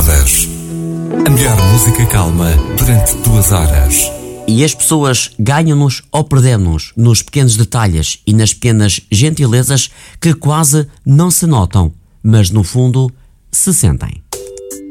Rodas. A melhor música calma durante 2 horas. E as pessoas ganham-nos ou perdemos-nos nos pequenos detalhes e nas pequenas gentilezas que quase não se notam, mas no fundo se sentem.